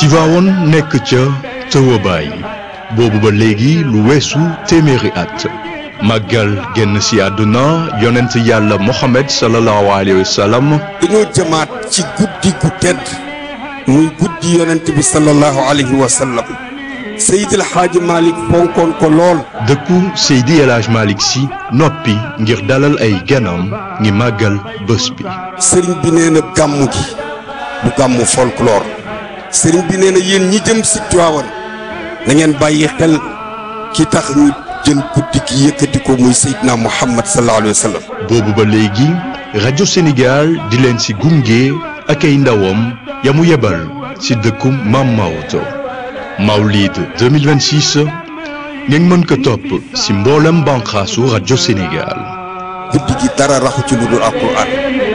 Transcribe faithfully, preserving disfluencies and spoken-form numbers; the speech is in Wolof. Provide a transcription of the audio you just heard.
Tivaouane nekk ca tëwabaay boobu ba léegi lu weesu téeméeri at màggal génn si àdduna yonent yàlla Mohamed sallallahu alayhi wa sallam. dañoo jëmaat ci guddi gu tedd muy guddi yonent bi sallallahu alayhi wa sallam Seydi El Hadji Malick fonkoon ko lool. dëkku Seydi El Hadji Malick si noppi ngir dalal ay ganam ngi màggal bés bi. sëriñ bi nee na gàmmu gi du gàmmu folklore sëriñ bi nee na yéen ñi jëm si Tiwaawan na ngeen bàyyi xel ki tax ñu jël guddi gi yëkkati ko muy Seydina Muhammad sallallahu alayhi wa sallam. boobu ba léegi rajo Sénégal di leen si gunge ak ay ndawam ya mu yebal si dëkku Maam Maodo Mawlid deux mille vingt-six ngeen mën ko topp si mboolem banqaasu rajo Sénégal. guddi gi dara raxu ci lu dul Alxuraan.